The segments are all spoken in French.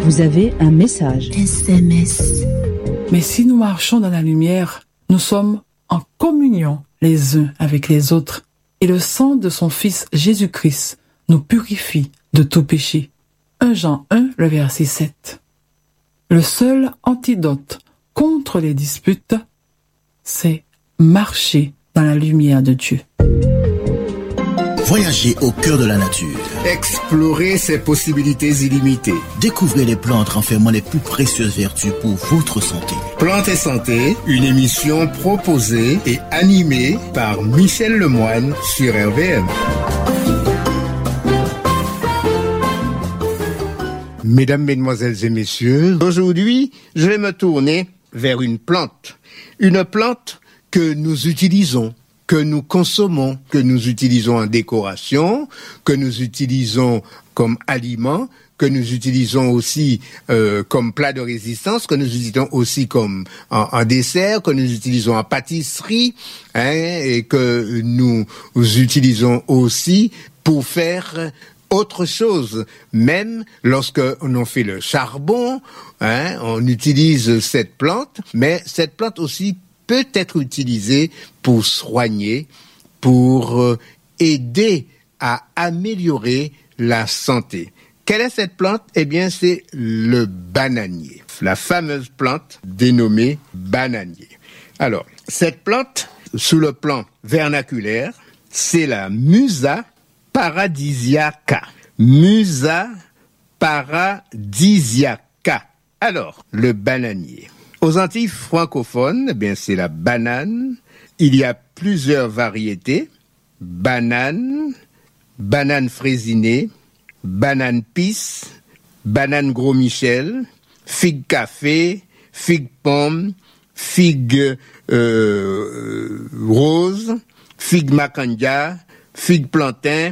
Vous avez un message. SMS. Mais si nous marchons dans la lumière, nous sommes en communion les uns avec les autres. Et le sang de son Fils Jésus-Christ nous purifie de tout péché. 1 Jean 1, le verset 7. Le seul antidote contre les disputes, c'est marcher dans la lumière de Dieu. Voyagez au cœur de la nature. Explorez ses possibilités illimitées. Découvrez les plantes renfermant les plus précieuses vertus pour votre santé. Plantes et Santé, une émission proposée et animée par Michel Lemoine sur RVM. Mesdames, Mesdemoiselles et Messieurs, aujourd'hui, je vais me tourner vers une plante. Une plante que nous utilisons, que nous consommons, que nous utilisons en décoration, que nous utilisons comme aliment, que nous utilisons aussi comme plat de résistance, que nous utilisons aussi comme en dessert, que nous utilisons en pâtisserie, et que nous utilisons aussi pour faire autre chose. Même lorsque on fait le charbon, on utilise cette plante, mais cette plante aussi peut être utilisée pour soigner, pour aider à améliorer la santé. Quelle est cette plante? Eh bien, c'est le bananier, la fameuse plante dénommée bananier. Alors, cette plante, sous le plan vernaculaire, c'est la Musa paradisiaca. Musa paradisiaca. Alors, le bananier. Aux Antilles francophones, eh bien, c'est la banane. Il y a plusieurs variétés. Banane, banane fraisinée, banane pisse, banane gros Michel, figue café, figue pomme, figue rose, figue macandia, figue plantain,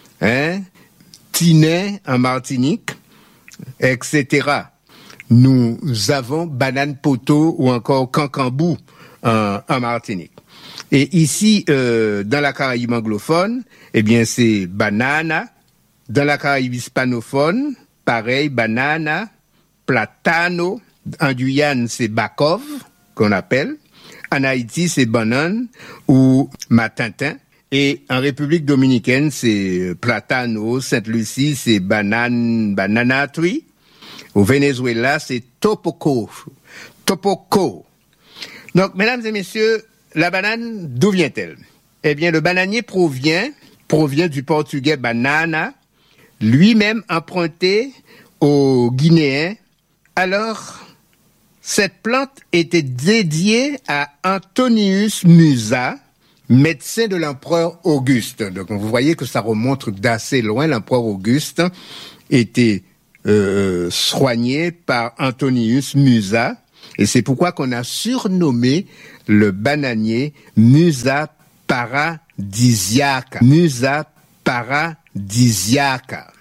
tinet en Martinique, etc. Nous avons banane poteau ou encore cancambou en Martinique. Et ici, dans la Caraïbe anglophone, eh bien, c'est banana. Dans la Caraïbe hispanophone, pareil, banana, platano. En Guyane, c'est bakov, qu'on appelle. En Haïti, c'est banane ou matintin. Et en République dominicaine, c'est platano. Sainte-Lucie, c'est banana tree. Au Venezuela, c'est topoco. Topoco. Donc, mesdames et messieurs, la banane, d'où vient-elle? Eh bien, le bananier provient du portugais banana, lui-même emprunté aux Guinéens. Alors, cette plante était dédiée à Antonius Musa, médecin de l'empereur Auguste. Donc, vous voyez que ça remonte d'assez loin. L'empereur Auguste était soigné par Antonius Musa, et c'est pourquoi qu'on a surnommé le bananier Musa paradisiaca. Musa paradisiaca.